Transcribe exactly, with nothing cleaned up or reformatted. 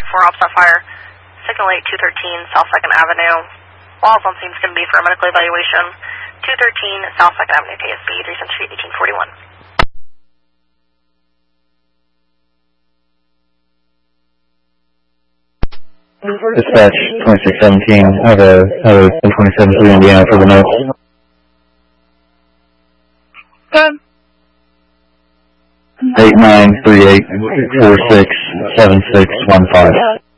four ops on fire. Signal eight two thirteen South second Avenue. Walls on scene is going to be for a medical evaluation. two thirteen South second Avenue, K S B, three seven three, eighteen forty-one. Dispatch twenty-six seventeen, I have a, I have a twenty-seven three Indiana for the notes. Good. eight nine three eight four six seven six one five.